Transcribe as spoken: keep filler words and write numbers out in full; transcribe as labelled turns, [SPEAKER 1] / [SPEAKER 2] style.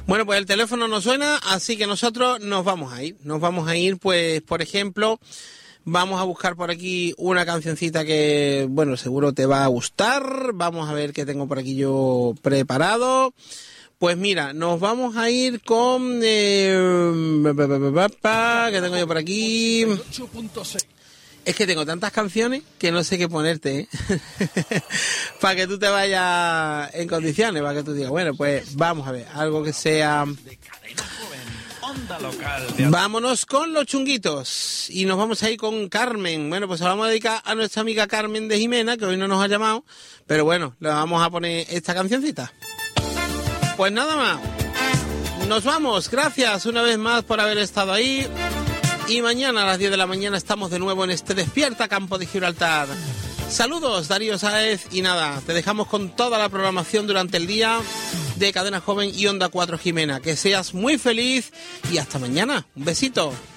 [SPEAKER 1] Bueno, pues el teléfono no suena, así que nosotros nos vamos a ir. Nos vamos a ir, pues, por ejemplo, vamos a buscar por aquí una cancioncita que, bueno, seguro te va a gustar. Vamos a ver qué tengo por aquí yo preparado. Pues mira, nos vamos a ir con... Eh, ¿qué tengo yo por aquí? Es que tengo tantas canciones que no sé qué ponerte, ¿eh? Para que tú te vayas en condiciones, para que tú digas, bueno, pues vamos a ver, algo que sea... Vámonos con los chunguitos y nos vamos a ir con Carmen. Bueno, pues se lo vamos a dedicar a nuestra amiga Carmen de Jimena, que hoy no nos ha llamado, pero bueno, le vamos a poner esta cancioncita. Pues nada más, nos vamos, gracias una vez más por haber estado ahí. Y mañana a las diez de la mañana estamos de nuevo en este Despierta Campo de Gibraltar. Saludos, Darío Sáez, y nada, te dejamos con toda la programación durante el día de Cadena Joven y Onda cuatro Jimena. Que seas muy feliz y hasta mañana. Un besito.